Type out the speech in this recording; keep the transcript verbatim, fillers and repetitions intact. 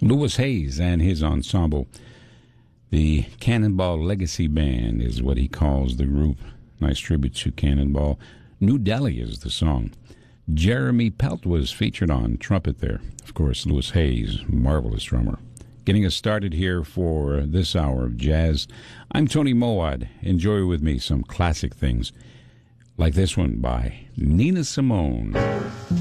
Louis Hayes and his ensemble. The Cannonball Legacy Band is what he calls the group. Nice tribute to Cannonball. New Delhi is the song. Jeremy Pelt was featured on trumpet there. Of course, Louis Hayes, marvelous drummer. Getting us started here for this hour of jazz. I'm Tony Moad. Enjoy with me some classic things like this one by Nina Simone.